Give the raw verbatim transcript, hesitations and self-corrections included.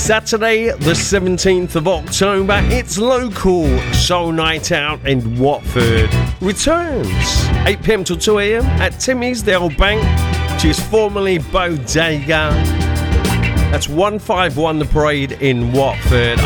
Saturday, the seventeenth of October, it's local Soul Night Out in Watford. Returns eight p.m. till two a.m. at Timmy's, the Old Bank, which is formerly Bodega. That's one fifty-one The Parade in Watford.